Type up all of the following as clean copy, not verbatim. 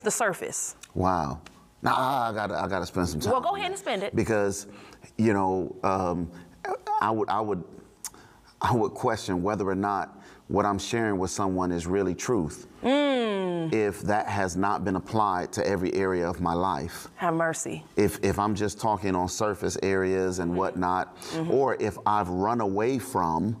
the surface. Wow. Now I gotta spend some time. Well, go ahead and spend it. Because, you know, I would question whether or not what I'm sharing with someone is really truth. If that has not been applied to every area of my life. Have mercy. If I'm just talking on surface areas and whatnot, or if I've run away from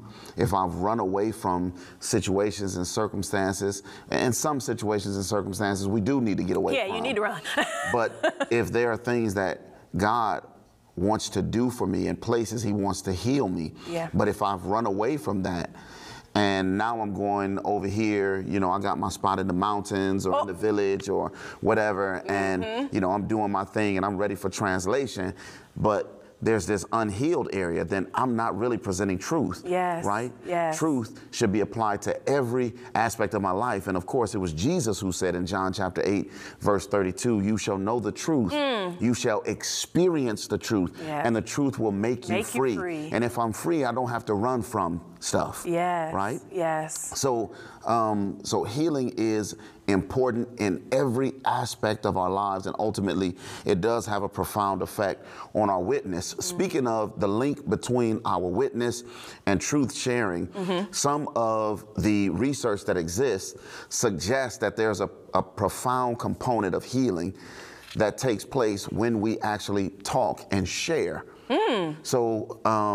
situations and circumstances, and some situations and circumstances we do need to get away from. Yeah, you need to run. But if there are things that God wants to do for me and places he wants to heal me, but if I've run away from that, and now I'm going over here, you know, I got my spot in the mountains or in the village or whatever, and, you know, I'm doing my thing and I'm ready for translation, but there's this unhealed area, then I'm not really presenting truth, right? Yes. Truth should be applied to every aspect of my life. And of course, it was Jesus who said in John chapter 8, verse 32, you shall know the truth, you shall experience the truth, and the truth will make you free. And if I'm free, I don't have to run from stuff, right? Yes. So, so healing is important in every aspect of our lives, and ultimately it does have a profound effect on our witness. Speaking of the link between our witness and truth sharing, some of the research that exists suggests that there's a profound component of healing that takes place when we actually talk and share. So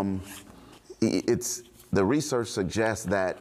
the research suggests that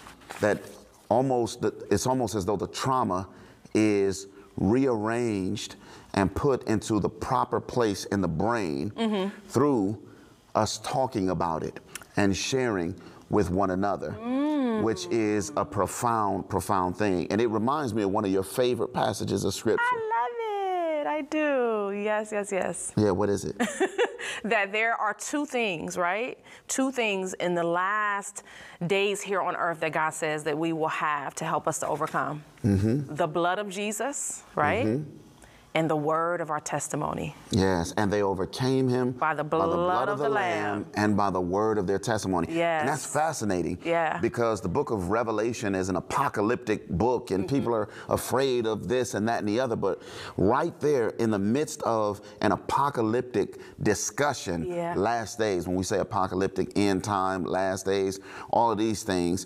it's almost as though the trauma is rearranged and put into the proper place in the brain through us talking about it and sharing with one another, which is a profound, profound thing. And it reminds me of one of your favorite passages of Scripture. I love it. I do. Yes, yes, yes. Yeah, what is it? That there are two things, right? Two things in the last days here on earth that God says that we will have to help us to overcome. The blood of Jesus, right? And the word of our testimony. Yes, and they overcame him by the blood of the Lamb and by the word of their testimony. Yes. And that's fascinating. Yeah. Because the book of Revelation is an apocalyptic book, and people are afraid of this and that and the other. But right there in the midst of an apocalyptic discussion, last days, when we say apocalyptic, end time, last days, all of these things,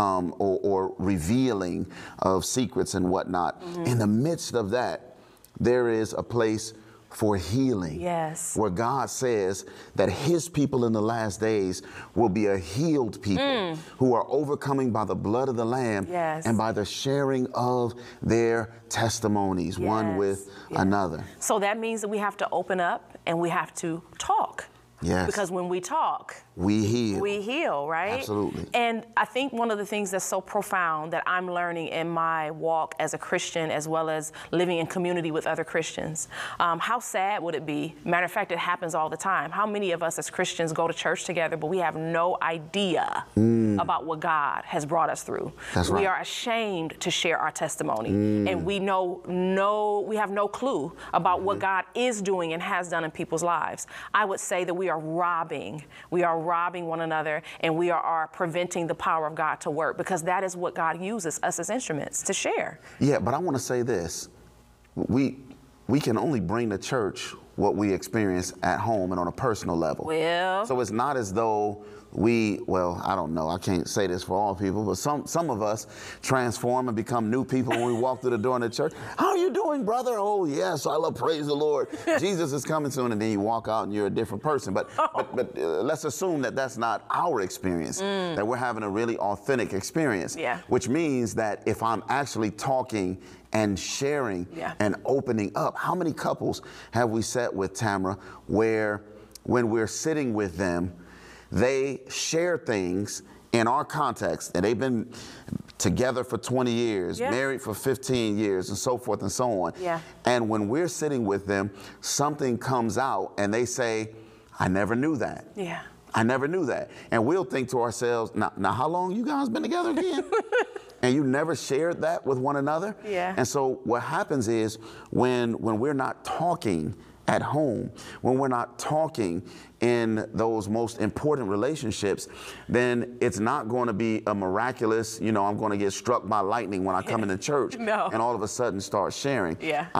or revealing of secrets and whatnot, in the midst of that, there is a place for healing. Yes. Where God says that his people in the last days will be a healed people who are overcoming by the blood of the Lamb and by the sharing of their testimonies one with another. So that means that we have to open up and we have to talk. Yes. Because when we talk, we heal. We heal, right? Absolutely. And I think one of the things that's so profound that I'm learning in my walk as a Christian, as well as living in community with other Christians, how sad would it be? Matter of fact, it happens all the time. How many of us as Christians go to church together, but we have no idea about what God has brought us through? That's right. We are ashamed to share our testimony, and we have no clue about what God is doing and has done in people's lives. I would say that we are robbing one another, and we are preventing the power of God to work, because that is what God uses us as instruments to share. Yeah, but I want to say this. We can only bring to church what we experience at home and on a personal level. Well, so it's not as though I don't know, I can't say this for all people, but some of us transform and become new people when we walk through the door in the church. How are you doing, brother? Oh, yes, I love, praise the Lord. Jesus is coming soon, and then you walk out and you're a different person. But let's assume that that's not our experience, that we're having a really authentic experience, which means that if I'm actually talking and sharing and opening up, how many couples have we sat with, Tamara, where when we're sitting with them, they share things in our context, and they've been together for 20 years, married for 15 years, and so forth and so on. And when we're sitting with them, something comes out, and they say, I never knew that. I never knew that. And we'll think to ourselves, now how long you guys been together again? And you never shared that with one another? And so what happens is when we're not talking at home, when we're not talking in those most important relationships, then it's not going to be a miraculous, I'm going to get struck by lightning when I come into church No. and all of a sudden start sharing. Yeah.